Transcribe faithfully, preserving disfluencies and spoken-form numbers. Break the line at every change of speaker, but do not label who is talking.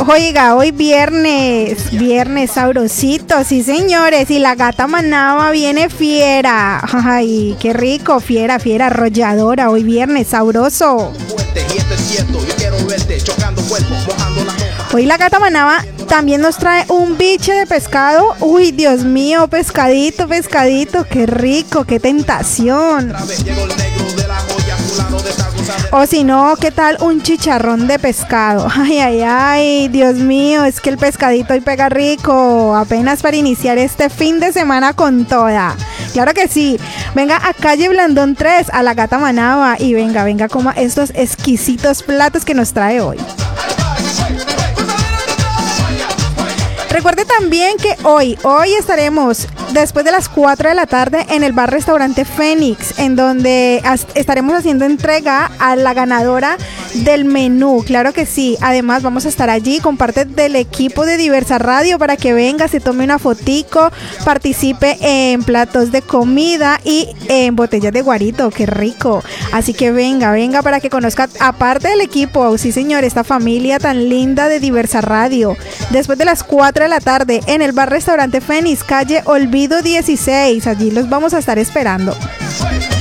Oiga, hoy viernes, viernes sabrosito, sí señores, y la gata Manaba viene fiera. Ay, qué rico, fiera, fiera, arrolladora, hoy viernes sabroso. Hoy la gata Manaba también nos trae un biche de pescado. Uy, Dios mío, pescadito, pescadito, qué rico, qué tentación. O si no, ¿qué tal un chicharrón de pescado? Ay, ay, ay, Dios mío, es que el pescadito hoy pega rico. Apenas para iniciar este fin de semana con toda. Claro que sí. Venga a calle Blandón tres, a la gata Manaba. Y venga, venga, coma estos exquisitos platos que nos trae hoy. Recuerde también que hoy, hoy estaremos después de las cuatro de la tarde en el bar restaurante Fénix, en donde as- estaremos haciendo entrega a la ganadora del menú, claro que sí. Además vamos a estar allí con parte del equipo de Diversa Radio para que venga, se tome una fotico, participe en platos de comida y en botellas de guarito, qué rico. Así que venga, venga para que conozca aparte del equipo, sí señor, esta familia tan linda de Diversa Radio. Después de las cuatro de la tarde en el bar restaurante Fénix, calle Olvido dieciséis, allí los vamos a estar esperando.